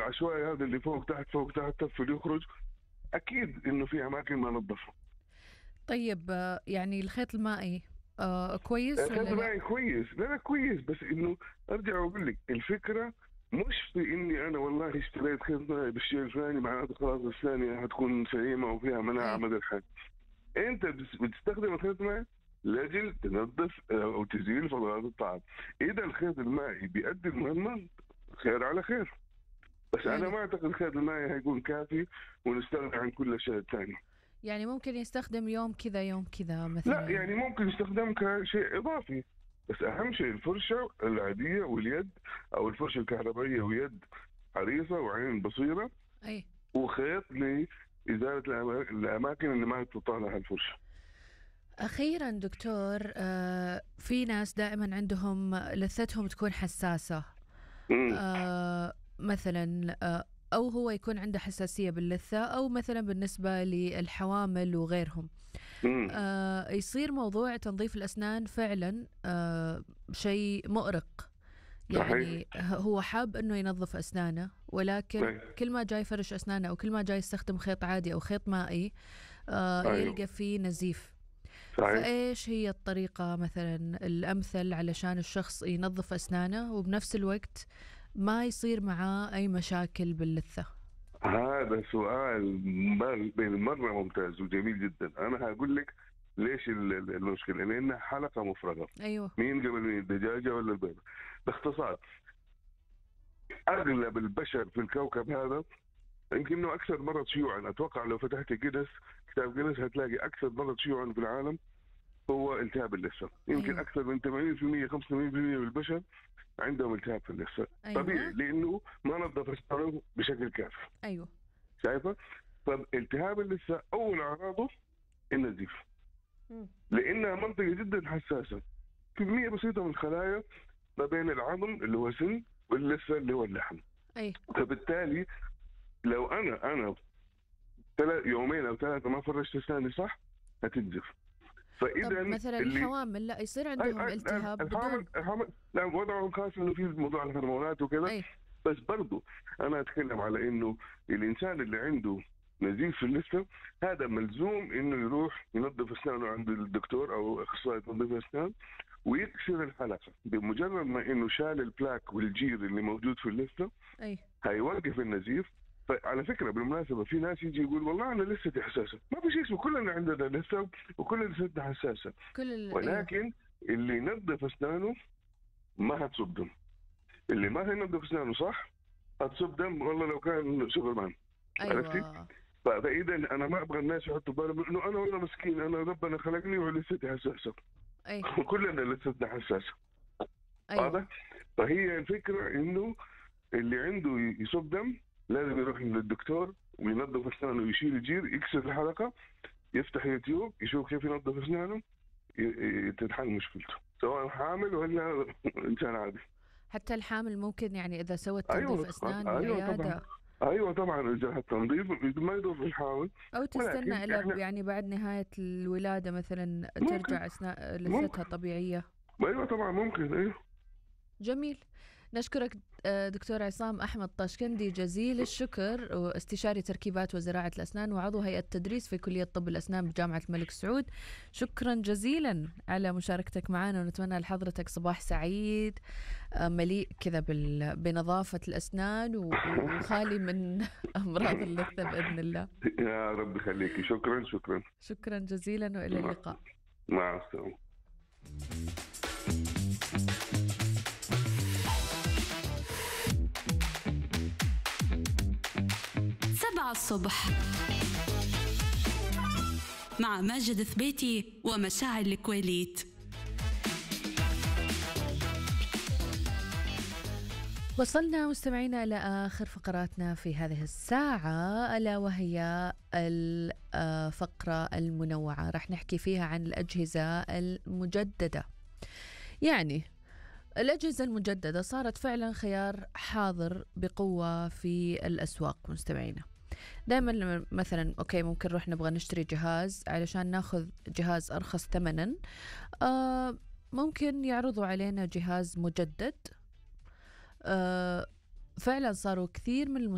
العشوائي هذا اللي فوق تحت فوق تحت تفل يخرج، اكيد انه في اماكن ما نظفها. طيب يعني الخيط المائي كويس الخيط ولا لا؟ المائي كويس، لا لا كويس، بس انه ارجع واقول لك الفكره مش في اني انا والله اشتريت خيط مائي بالشيء الفلاني معناته خلاص الثانيه هتكون سليمه وفيها مناعه اي. مدى الحياه. انت بتستخدم الخيط المائي لاجل تنظف او تزيل فضلات الطعام. اذا الخيط المائي بيؤدي المهمه خير على خير، بس انا حلو. ما اعتقد الخيط المائي هيكون كافي ونستغني عن كل الاشياء الثانيه. يعني ممكن يستخدم يوم كذا يوم كذا لا مثلا. يعني ممكن يستخدم كشيء اضافي، بس اهم شيء الفرشه العاديه واليد، او الفرشه الكهربائيه ويد حريصه وعين بصيره، اي. وخيط لازاله الاماكن اللي ما تطال لها الفرشه. أخيرا دكتور، في ناس دائما عندهم لثتهم تكون حساسة. امم مثلا أو هو يكون عنده حساسية باللثة، أو مثلا بالنسبة للحوامل وغيرهم. امم يصير موضوع تنظيف الأسنان فعلا شيء مؤرق. صحيح. يعني هو حاب أنه ينظف أسنانه، ولكن صحيح. كل ما جاي يفرش أسنانه أو كل ما جاي يستخدم خيط عادي أو خيط مائي ايوه يلقى فيه نزيف. صحيح. فإيش هي الطريقة مثلا الأمثل علشان الشخص ينظف أسنانه وبنفس الوقت ما يصير معاه أي مشاكل باللثة؟ هذا سؤال بالمره ممتاز وجميل جدا. انا هقول لك ليش المشكله، لانها حلقه مفرغه. أيوة. مين قبل مين، الدجاجه ولا البيض؟ باختصار، اغلب البشر في الكوكب هذا يمكن انه اكثر مرض شيوعا، اتوقع لو فتحت كتاب جينيس هتلاقي اكثر مرض شيوعا في العالم هو التهاب اللثه. يمكن أيوة. اكثر من 80% 85% من البشر عندهم التهاب في اللثه. طبيعي أيوة. لانه ما نظف اسنانه بشكل كافي. أيوة. شايفه؟ فالتهاب اللثه اول اعراضه النزيف، مم. لانها منطقه جدا حساسه، كميه بسيطه من الخلايا ما بين العظم اللي هو سن واللثه اللي هو اللحم. أي. فبالتالي لو انا يومين او ثلاثه ما فرشت اسناني صح هتنزف. فاذا طب مثلا اللي الحوامل لا يصير عندهم التهاب بدون. الحامل لا وضعهم خاص انه في موضوع الهرمونات وكذا. أي. بس برضو انا اتكلم على انه الانسان اللي عنده نزيف في اللثه هذا ملزوم انه يروح ينظف اسنانه عند الدكتور او اخصائي تنظيف اسنان ويكسر الحلقه. بمجرد ما انه شال البلاك والجير اللي موجود في اللثه أي. هيوقف النزيف. فعلى فكره بالمناسبه في ناس يجي يقول والله انا لثتي حساسه، ما في شيء اسمه كلنا عندنا لثه وكل لثتنا حساسه، أيوة. ولكن اللي ينظف اسنانه ما هتصب دم، اللي ما ينظف اسنانه صح هتصب دم والله لو كان سوبرمان. عرفتي؟ أيوة. فاذا انا ما ابغى الناس يحطوا بالهم انه انا والله مسكين انا ربنا خلقني ولثتي حساسه. أي. كلنا لثتنا حساسه. أيوة. واضح؟ فهي الفكره انه اللي عنده يصب دم لازم يروح للدكتور وينظف اسنانه ويشيل الجير يكسر الحلقه، يفتح يوتيوب يشوف كيف ينظف اسنانه، تنحل مشكلته سواء حامل ولا انسان عادي. حتى الحامل ممكن يعني إذا سوت تنظيف ايوه أسنان ايوه طبعا. بالعيادة، ايوه طبعا اذا التنظيف ما يضر الحامل، أو ولكن تستنى إلى احنا يعني بعد نهاية الولادة مثلا ممكن ترجع أسنان لثتها ممكن طبيعية. ايوه طبعا ممكن ايوه. جميل. نشكرك دكتور عصام أحمد طاشكندي جزيل الشكر، واستشاري تركيبات وزراعة الأسنان وعضو هيئة تدريس في كلية طب الأسنان بجامعة الملك سعود. شكرا جزيلا على مشاركتك معنا، ونتمنى لحضرتك صباح سعيد مليء كذا بنظافة الأسنان وخالي من أمراض اللثة بإذن الله. يا رب يخليكي، شكرا شكرا. شكرا جزيلا وإلى اللقاء. مع السلامة. 7 الصبح مع ماجد ثبيتي ومشاعل الكويليت. وصلنا مستمعينا إلى آخر فقراتنا في هذه الساعة، ألا وهي الفقرة المنوعة. رح نحكي فيها عن الأجهزة المجددة. يعني الأجهزة المجددة صارت فعلا خيار حاضر بقوة في الأسواق مستمعينا. دائما مثلا أوكي ممكن نروح نبغى نشتري جهاز، علشان ناخذ جهاز أرخص ثمنا ممكن يعرضوا علينا جهاز مجدد. فعلا صاروا كثير من